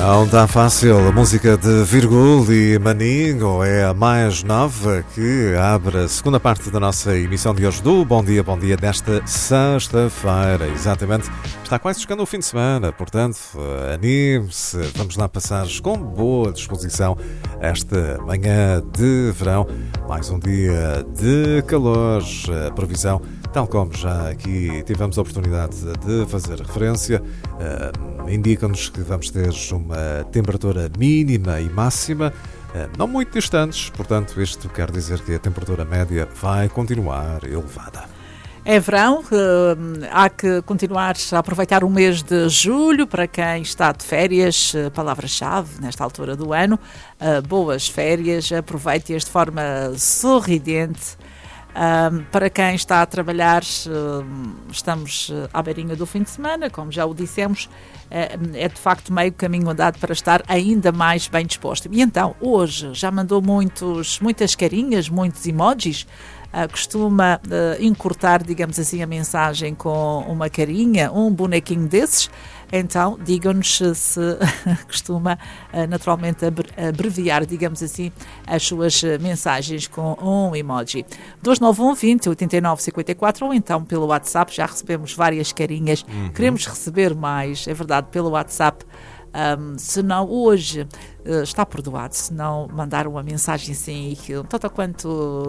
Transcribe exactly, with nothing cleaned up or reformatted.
Não está fácil. A música de Virgul e Maninho é a mais nova que abre a segunda parte da nossa emissão de hoje do Bom Dia, Bom Dia desta sexta-feira. Exatamente. Está quase chegando o fim de semana, portanto, anime-se. Vamos lá passar com boa disposição esta manhã de verão. Mais um dia de calor. A previsão, tal como já aqui tivemos a oportunidade de fazer referência, uh, indica-nos que vamos ter uma temperatura mínima e máxima uh, não muito distantes, portanto isto quer dizer que a temperatura média vai continuar elevada. É verão, há que continuar a aproveitar o mês de julho. Para quem está de férias, palavra-chave nesta altura do ano, boas férias, aproveite-as de forma sorridente. Para quem está a trabalhar, estamos à beirinha do fim de semana, como já o dissemos, é de facto meio caminho andado para estar ainda mais bem disposto. E então, hoje já mandou muitos, muitas carinhas, muitos emojis. Uh, costuma uh, encurtar, digamos assim, a mensagem com uma carinha, um bonequinho desses. Então, digam-nos se costuma uh, naturalmente abreviar, digamos assim, as suas mensagens com um emoji. dois nove um, vinte, oitenta e nove, cinquenta e quatro ou então pelo WhatsApp, já recebemos várias carinhas. Uhum. Queremos receber mais, é verdade, pelo WhatsApp. Um, se não, hoje uh, está perdoado, se não mandar uma mensagem assim, tanto quanto